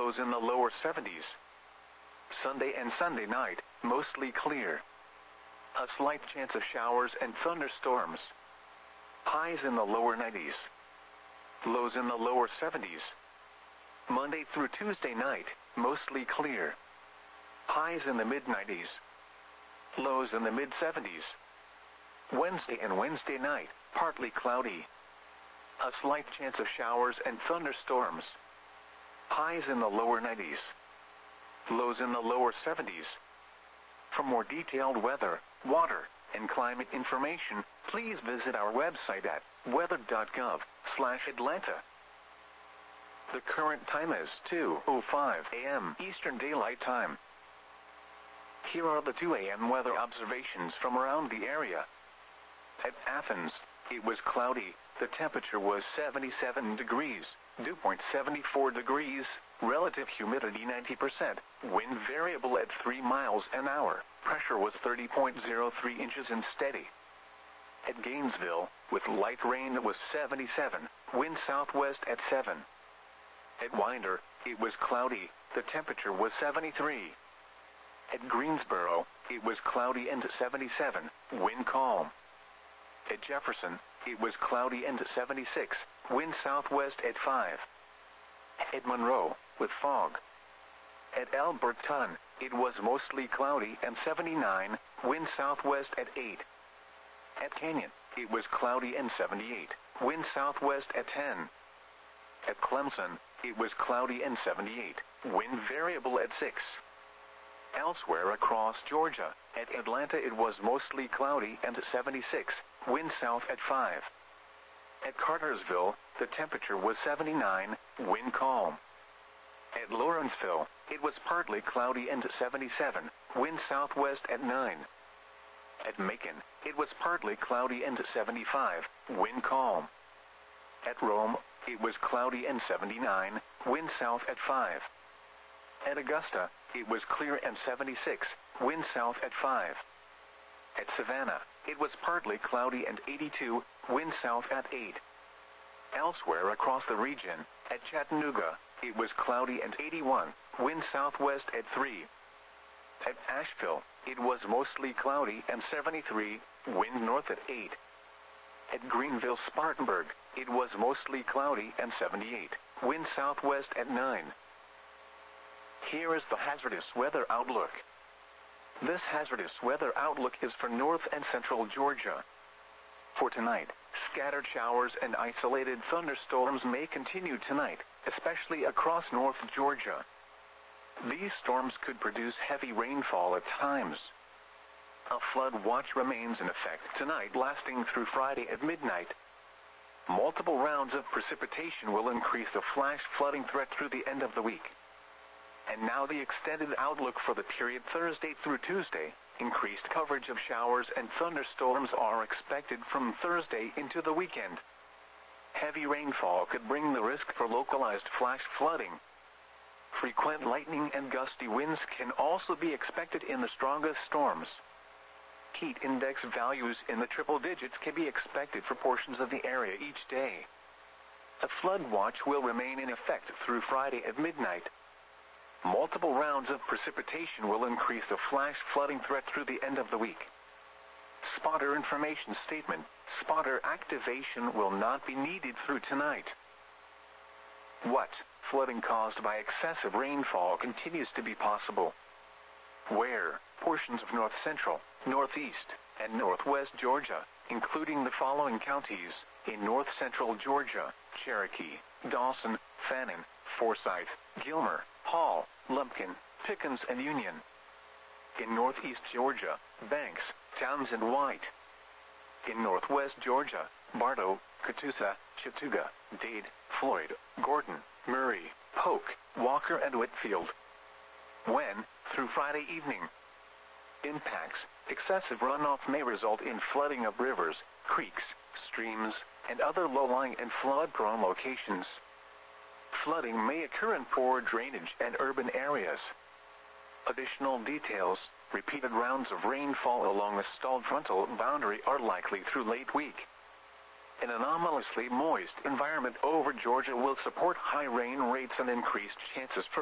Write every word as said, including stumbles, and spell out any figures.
lows in the lower seventies. Sunday and Sunday night, mostly clear. A slight chance of showers and thunderstorms. Highs in the lower nineties. Lows in the lower seventies. Monday through Tuesday night, mostly clear. Highs in the mid nineties. Lows in the mid seventies. Wednesday and Wednesday night, partly cloudy. A slight chance of showers and thunderstorms. Highs in the lower nineties. Lows in the lower seventies. For more detailed weather, water, and climate information, please visit our website at weather dot gov slash Atlanta. The current time is two oh five a m Eastern Daylight Time. Here are the two a m weather observations from around the area. At Athens, it was cloudy. The temperature was seventy-seven degrees, dew point seventy-four degrees, relative humidity ninety percent, wind variable at three miles an hour, pressure was thirty point zero three inches and steady. At Gainesville, with light rain it was seventy-seven, wind southwest at seven. At Winder, it was cloudy, the temperature was seventy-three. At Greensboro, it was cloudy and seventy-seven, wind calm. At Jefferson, it was cloudy and seventy-six, wind southwest at five. At Monroe, with fog. At Alberton, it was mostly cloudy and seventy-nine, wind southwest at eight. At Canyon, it was cloudy and seventy-eight, wind southwest at ten. At Clemson, it was cloudy and seventy-eight, wind variable at six. Elsewhere across Georgia, at Atlanta it was mostly cloudy and seventy-six, wind south at five. At Cartersville, the temperature was seventy-nine, wind calm. At Lawrenceville, it was partly cloudy and seventy-seven, wind southwest at nine. At Macon, it was partly cloudy and seventy-five, wind calm. At Rome, it was cloudy and seventy-nine, wind south at five. At Augusta, it was clear and seventy-six, wind south at five. At Savannah, it was partly cloudy and eighty-two, wind south at eight. Elsewhere across the region, at Chattanooga, it was cloudy and eighty-one, wind southwest at three. At Asheville, it was mostly cloudy and seventy-three, wind north at eight. At Greenville-Spartanburg, it was mostly cloudy and seventy-eight, wind southwest at nine. Here is the hazardous weather outlook. This hazardous weather outlook is for north and central Georgia. For tonight, scattered showers and isolated thunderstorms may continue tonight, especially across North Georgia. These storms could produce heavy rainfall at times. A flood watch remains in effect tonight, lasting through Friday at midnight. Multiple rounds of precipitation will increase the flash flooding threat through the end of the week. And now the extended outlook for the period Thursday through Tuesday. Increased coverage of showers and thunderstorms are expected from Thursday into the weekend. Heavy rainfall could bring the risk for localized flash flooding. Frequent lightning and gusty winds can also be expected in the strongest storms. Heat index values in the triple digits can be expected for portions of the area each day. A flood watch will remain in effect through Friday at midnight. Multiple rounds of precipitation will increase the flash flooding threat through the end of the week. Spotter information statement: spotter activation will not be needed through tonight. What? Flooding caused by excessive rainfall continues to be possible. Where? Portions of north central, northeast, and northwest Georgia, including the following counties: in north central Georgia, Cherokee, Dawson, Fannin, Forsyth, Gilmer, Hall, Lumpkin, Pickens, and Union. In northeast Georgia, Banks, Townsend, White. In northwest Georgia, Bartow, Catoosa, Chattooga, Dade, Floyd, Gordon, Murray, Polk, Walker, and Whitfield. When? Through Friday evening. Impacts: excessive runoff may result in flooding of rivers, creeks, streams, and other low-lying and flood-prone locations. Flooding may occur in poor drainage and urban areas. Additional details: repeated rounds of rainfall along the stalled frontal boundary are likely through late week. An anomalously moist environment over Georgia will support high rain rates and increased chances for